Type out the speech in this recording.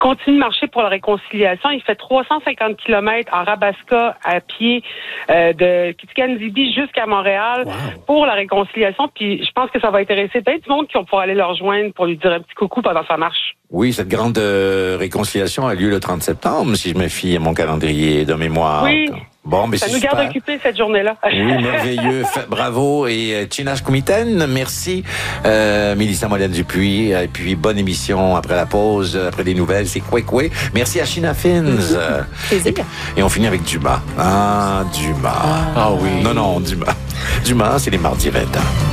continue de marcher pour la réconciliation. Il fait 350 kilomètres en Rabasca à pied de Kitigan-Zibi jusqu'à Montréal pour la réconciliation. Puis je pense que ça va intéresser peut-être du monde qui vont pouvoir aller le rejoindre pour lui dire un petit coucou pendant sa marche. Oui, cette grande réconciliation a lieu le 30 septembre, si je me fie à mon calendrier de mémoire. Oui. Bon, mais ça c'est nous super. garde occupés cette journée-là. Oui, merveilleux. Bravo. Et Chinash Kumiten, merci. Mélissa Molène-Dupuis. Et puis, bonne émission après la pause, après les nouvelles. C'est Kwekwe. Merci à China Fins. Plaisir. Et on finit avec Dumas. Ah, Dumas. Ah oui. Non, Dumas. Dumas, c'est les mardis 20 ans.